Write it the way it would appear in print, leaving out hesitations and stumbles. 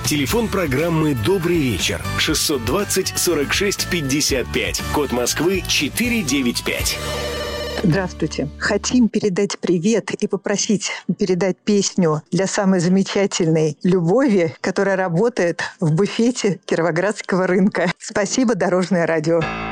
Телефон программы «Добрый вечер» 620-46-55. Код Москвы 495. Здравствуйте. Хотим передать привет и попросить передать песню для самой замечательной Любови, которая работает в буфете Кировоградского рынка. Спасибо, Дорожное радио.